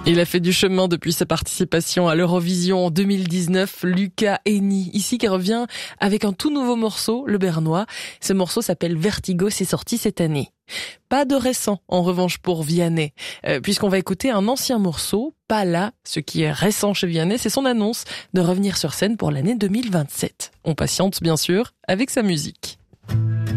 Il a fait du chemin depuis sa participation à l'Eurovision en 2019, Luca Hänni, ici qui revient avec un tout nouveau morceau, le bernois. Ce morceau s'appelle Vertigo, c'est sorti cette année. Pas de récent, en revanche, pour Vianney, puisqu'on va écouter un ancien morceau, Pas là. Ce qui est récent chez Vianney, c'est son annonce de revenir sur scène pour l'année 2027. On patiente, bien sûr, avec sa musique.